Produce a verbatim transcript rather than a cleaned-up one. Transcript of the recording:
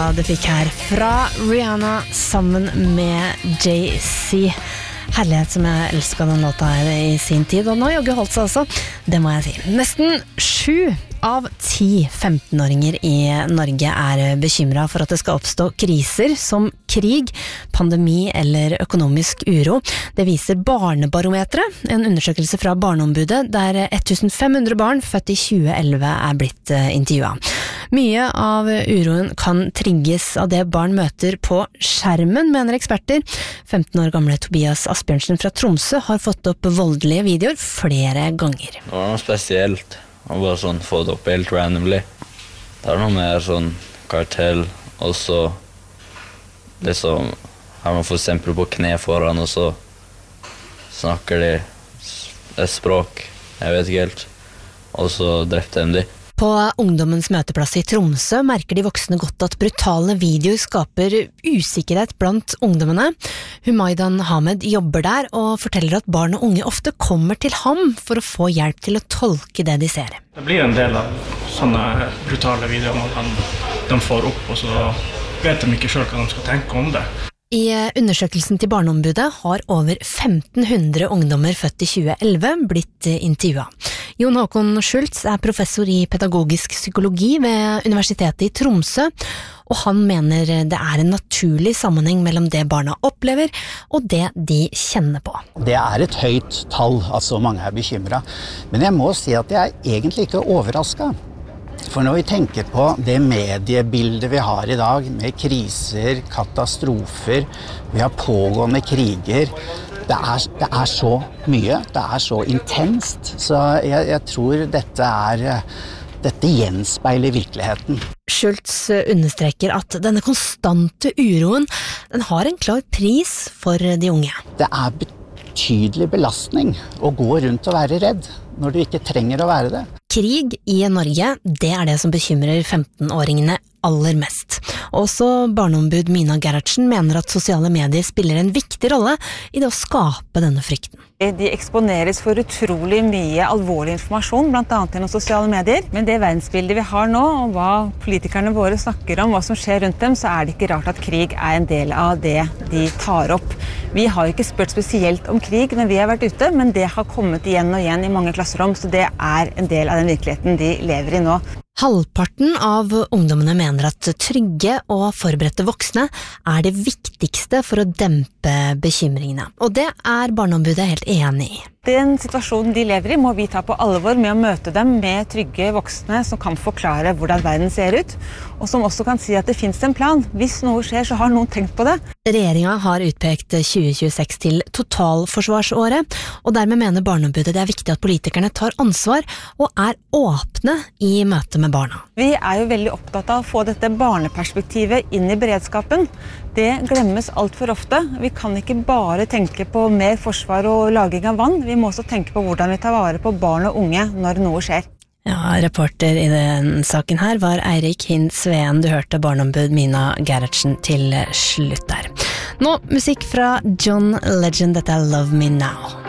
låta du fikk her fra Rihanna sammen med Jay-Z. Herlighet som jeg elsket den låta her i sin tid, og nå jogger holdt seg også, det må jeg si. Nesten sju av ti femtenåringer i Norge er bekymret for at det skal oppstå kriser som krig, pandemi eller økonomisk uro. Det viser Barnebarometeret, en undersøkelse fra Barneombudet, der fifteen hundred barn født i tjue elleve er blitt intervjuet. Mye av uroen kan trigges av det barn møter på skjermen, mener eksperter. femten år gamle Tobias Asbjørnsen fra Tromsø har fått opp voldelige videoer flere ganger. Det var noe spesielt. Og bare sånn få det opp helt randomly. Det er noe mer sånn kartell, og så liksom har man for eksempel på kne foran, og så snakker de et språk, jeg vet ikke helt, og så drepte de de. På ungdommens møteplass i Tromsø merker de voksne godt at brutale videoer skaper usikkerhet blant ungdommene. Humaydan Hamed jobber der og forteller at barn og unge ofte kommer til ham for å få hjelp til å tolke det de ser. Det blir en del av sånne brutale videoer man kan, de får opp, og så vet de ikke selv hva de skal tenke om det. I undersøkelsen til Barneombudet har over femten hundre ungdommer født i tjue elleve blitt intervjuet. Jon Håkon Schultz er professor i pedagogisk psykologi ved Universitetet i Tromsø, og han mener det er en naturlig sammenheng mellom det barna opplever og det de kjenner på. Det er et høyt tall at så mange er bekymret, men jeg må si at jeg er egentlig ikke overrasket. For når vi tenker på det mediebildet vi har i dag, med kriser, katastrofer, vi har pågående kriger, det er, det er så mye, det er så intenst, så jeg, jeg tror dette er, dette gjenspeiler virkeligheten. Schultz understreker at denne konstante uroen, den har en klar pris for de unge. Det er betydelig belastning å gå rundt og være redd, når du ikke trenger å være det. Krig i Norge, det er det som bekymrer femten-åringene aller mest. Også barneombud Mina Gerhardsen mener at sosiale medier spiller en viktig rolle i det å skape denne frykten. De eksponeres for utrolig mye alvorlig informasjon, blant annet gjennom sosiale medier. Men det verdensbildet vi har nå, og hva politikerne våre snakker om, hva som skjer rundt dem, så er det ikke rart at krig er en del av det de tar opp. Vi har ikke spurt spesielt om krig når vi har vært ute, men det har kommet igjen og igjen i mange klasserom, så det er en del av den virkeligheten de lever i nå. Halvparten av ungdommene mener at trygge og forberedte voksne er det viktigste for å dempe bekymringene. Og det er Barneombudet helt enig i. Den situasjonen de lever i må vi ta på alvor med å møte dem med trygge voksne som kan forklare hvordan verden ser ut, og som også kan si at det finnes en plan. Hvis noe skjer, så har noen tenkt på det. Regjeringen har utpekt tjue tjueseks til totalforsvarsåret, og dermed mener Barneombudet det er viktig at politikerne tar ansvar og er åpne i møte med barna. Vi er jo veldig opptatt av å få dette barneperspektivet inn i beredskapen. Det glemmes alt for ofte. Vi kan ikke bare tenke på mer forsvar og lagring av vann. Vi må også tenke på hvordan vi tar vare på barn og unge når noe skjer. Ja, reporter i den saken her var Eirik Hind Sveen. Du hørte barneombud Mina Gerhardsen til slutt der. Nå musikk fra John Legend, dette er Love Me Now.